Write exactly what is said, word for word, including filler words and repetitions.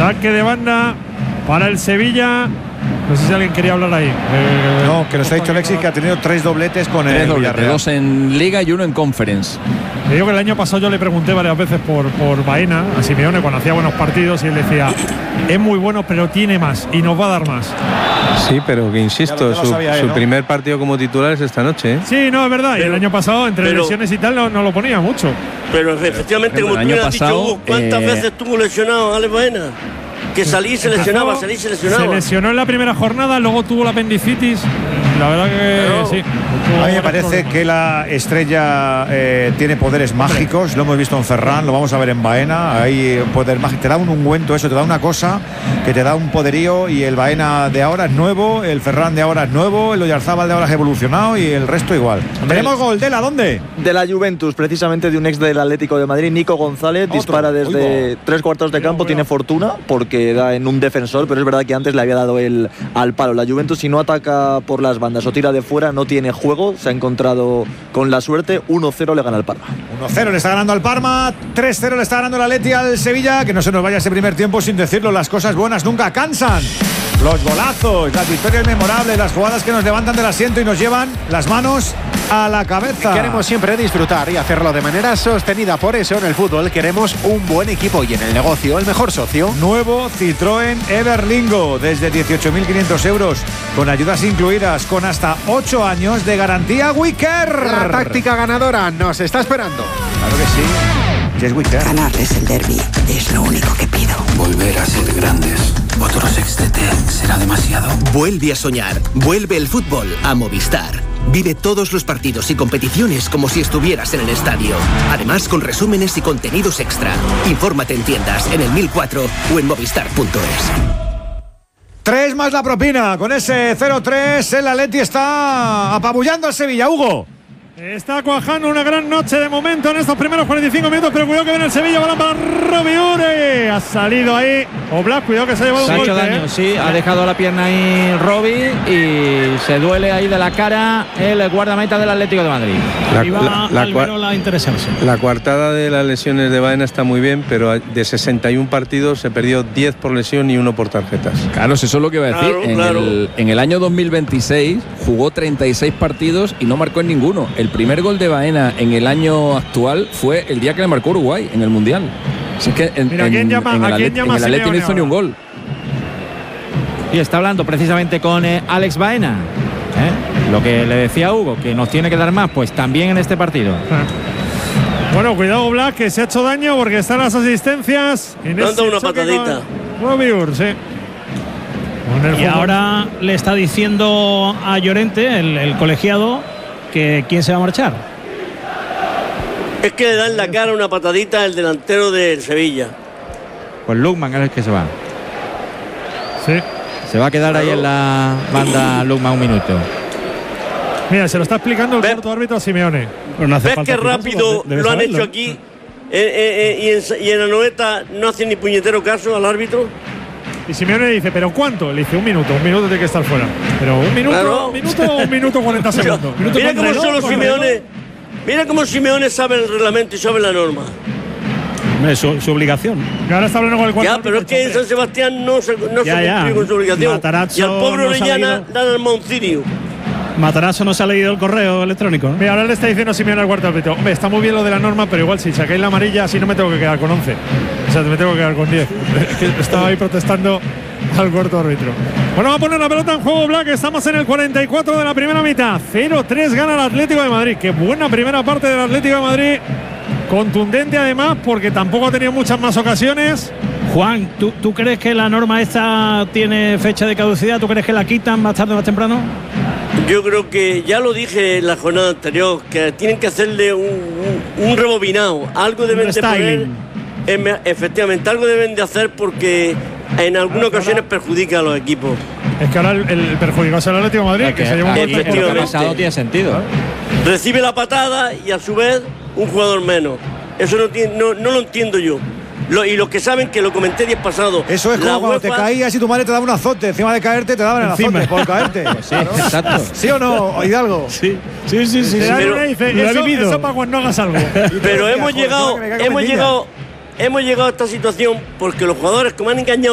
Saque de banda para el Sevilla. No sé si alguien quería hablar ahí. Eh, no, que nos ha dicho Alexis que ha tenido tres dobletes con tres el dobletes, Villarreal. dos en Liga y uno en Conference. Te digo que el año pasado yo le pregunté varias veces por, por Baena a Simeone cuando hacía buenos partidos y él decía, es muy bueno pero tiene más y nos va a dar más. Sí, pero que insisto, ya lo, ya lo su, sabía él, su ¿no? primer partido como titular es esta noche, ¿eh? Sí, no, es verdad. Pero, y el año pasado, entre pero, lesiones y tal, no, no lo ponía mucho. Pero efectivamente, pero como el tú año me has dicho, pasado, Hugo, ¿cuántas eh, veces estuvo lesionado Alex Baena? Que salí y se lesionaba, salí y se lesionaba. Se lesionó en la primera jornada, luego tuvo la apendicitis. La verdad que Pero, sí. A mí me parece que la estrella eh, tiene poderes mágicos. Lo hemos visto en Ferran, lo vamos a ver en Baena. Hay poder mágico. Te da un ungüento, eso, te da una cosa que te da un poderío. Y el Baena de ahora es nuevo, el Ferran de ahora es nuevo, el Oyarzábal de ahora es evolucionado y el resto igual. Tenemos gol de la ¿dónde? De la Juventus, precisamente de un ex del Atlético de Madrid, Nico González. Otro. Dispara desde Oigo. tres cuartos de campo, tiene fortuna porque da en un defensor, pero es verdad que antes le había dado el al palo. La Juventus, si no ataca por las bandas o tira de fuera, no tiene juego. Se ha encontrado con la suerte. uno cero le gana al Parma. uno cero le está ganando al Parma, tres cero le está ganando el Atleti al Sevilla. Que no se nos vaya ese primer tiempo sin decirlo, las cosas buenas nunca cansan. Los golazos, las victorias memorables, las jugadas que nos levantan del asiento y nos llevan las manos a la cabeza. Queremos siempre disfrutar y hacerlo de manera sostenida. Por eso en el fútbol queremos un buen equipo y en el negocio el mejor socio. Nuevo Citroën Everlingo desde dieciocho mil quinientos euros con ayudas incluidas, con hasta ocho años de garantía Wicker. La táctica ganadora nos está esperando. Claro que sí. Sí, es Wicker. Ganarles el derbi es lo único que pido. Volver a ser grandes. Otro sextete será demasiado. Vuelve a soñar. Vuelve el fútbol a Movistar. Vive todos los partidos y competiciones como si estuvieras en el estadio. Además, con resúmenes y contenidos extra. Infórmate en tiendas, en el mil cuatro o en movistar punto es. Tres más la propina. Con ese cero tres el Atleti está apabullando al Sevilla. Hugo. Está cuajando una gran noche de momento en estos primeros cuarenta y cinco minutos, pero cuidado que viene el Sevilla, balón para Robbie Ure. Ha salido ahí Oblak, cuidado que se ha llevado se un ha hecho golpe, daño, ¿eh? sí, ha dejado la pierna ahí Robbie y se duele ahí de la cara el guardameta del Atlético de Madrid. La, Iba la, la, Alberola a interesarse. La coartada de las lesiones de Baena está muy bien, pero de sesenta y uno partidos se perdió diez por lesión y uno por tarjetas. Claro, eso es lo que iba a decir. Claro, en, claro. El, en el año dos mil veintiséis jugó treinta y seis partidos y no marcó en ninguno. El primer gol de Baena en el año actual fue el día que le marcó Uruguay en el Mundial. Así es que en, Mira, ¿a quién en- llama- en a el, quién Atleti- llama en el Atleti no Simeone hizo ni un ahora? gol. Y está hablando precisamente con eh, Alex Baena. ¿eh? Lo que le decía a Hugo, que nos tiene que dar más, pues también en este partido. Bueno, cuidado Oblak, que se ha hecho daño porque están las asistencias. En Dando ese una choque patadita. con Robbie Ure, sí. Con el Y fútbol. ahora le está diciendo a Llorente, el, el colegiado, que quién se va a marchar. Es que le da en la cara una patadita al delantero del Sevilla. Pues Lukman es el que se va. Sí. Se va a quedar ahí en la banda Lukman un minuto. Mira, se lo está explicando el ¿Ves? cuarto árbitro a Simeone. Pero no hace ¿Ves falta qué explicárselo, rápido debe lo han saberlo. hecho aquí? Eh, eh, eh, y, en, y en la noveta no hacen ni puñetero caso al árbitro. Y Simeone dice, ¿pero cuánto? Le dice, un minuto, un minuto tiene que estar fuera. Pero un minuto, Claro. un minuto o un minuto cuarenta segundos. Minuto Mira con cómo reloj, solo con Simeone. reloj. Mira cómo Simeone sabe el reglamento y sabe la norma. Hombre, su, su obligación. Y ahora está hablando con el cuarto Ya, pero es que en San Sebastián no se, no Ya, se ya. cumplió con su obligación. Matarazzo Y al pobre no se ha Orellana leído. dan al Moncirio. Matarazzo no se ha leído el correo electrónico, ¿no? Mira, ahora le está diciendo Simeone al cuarto árbitro, hombre, está muy bien lo de la norma, pero igual si sacáis la amarilla, así no me tengo que quedar con once. O sea, me tengo que quedar con diez. Es que estaba ahí protestando al cuarto árbitro. Bueno, va a poner la pelota en juego Black. Estamos en el cuarenta y cuatro de la primera mitad. cero tres gana el Atlético de Madrid. Qué buena primera parte del Atlético de Madrid. Contundente además, porque tampoco ha tenido muchas más ocasiones. Juan, ¿tú, ¿tú crees que la norma esta tiene fecha de caducidad? ¿Tú crees que la quitan más tarde o más temprano? Yo creo que ya lo dije en la jornada anterior, que tienen que hacerle un, un, un rebobinado. Algo deben de poner. em, Efectivamente, algo deben de hacer porque en algunas ocasiones perjudica a los equipos. Es que ahora el, el perjudicado es el Atlético de Madrid, Es que, que, se lleva un aquí golpe por por lo que ha Efectivamente. pasado tiene sentido. Recibe la patada y a su vez un jugador menos. Eso no, tiene, no, no lo entiendo yo. Lo, y los que saben que lo comenté días pasados. Eso es como la cuando te UEFA caías y tu madre te daba un azote. Encima de caerte te daban el Encima. azote por caerte. Sí, exacto. ¿Sí o no, Hidalgo? Sí, sí, sí, sí. Te dan Pero- una y dice, lo he eso, vivido. eso para cuando hagas algo. Pero Joder, hemos joder, llegado, que me cago en hemos niña. llegado, hemos llegado a esta situación porque los jugadores, como han engañado